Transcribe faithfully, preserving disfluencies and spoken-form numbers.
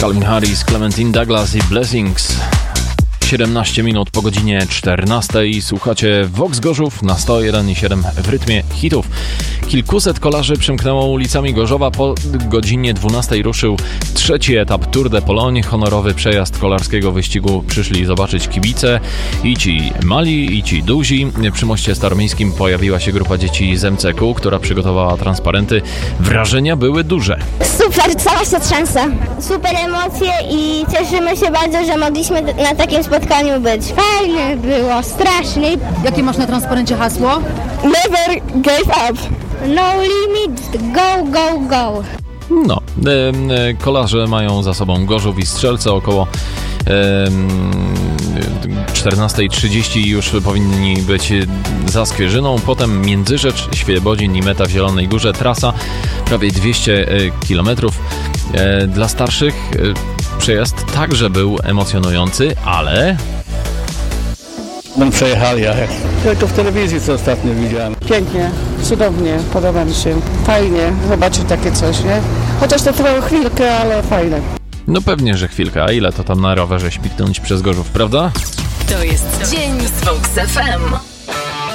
Calvin Harris, Clementine Douglas i Blessings. siedemnaście minut po godzinie czternastej. Słuchacie Vox Gorzów na sto jeden i siedem w rytmie hitów. Kilkuset kolarzy przemknęło ulicami Gorzowa. Po godzinie dwunastej ruszył trzeci etap Tour de Pologne. Honorowy przejazd kolarskiego wyścigu przyszli zobaczyć kibice. I ci mali, i ci duzi. Przy moście staromiejskim pojawiła się grupa dzieci z M C K, która przygotowała transparenty. Wrażenia były duże. Super, cała się trzęsę. Super emocje i cieszymy się bardzo, że mogliśmy na takim spotkaniu być. Fajnie było, strasznie. Jakie masz na transparencie hasło? Never gave up. No limit, go, go, go. No, e, e, kolarze mają za sobą Gorzów i Strzelce. Około e, czternasta trzydzieści już powinni być za Skwierzyną. Potem Międzyrzecz, Świebodzin i meta w Zielonej Górze. Trasa prawie dwieście kilometrów. E, dla starszych e, przejazd także był emocjonujący, ale... No przejechali, ale tylko w telewizji, co ostatnio widziałem. Pięknie, cudownie, podoba mi się. Fajnie zobaczyć takie coś, nie? Chociaż to trwało chwilkę, ale fajne. No pewnie, że chwilkę. A ile to tam na rowerze śmignąć przez Gorzów, prawda? To jest Dzień z Vox F M.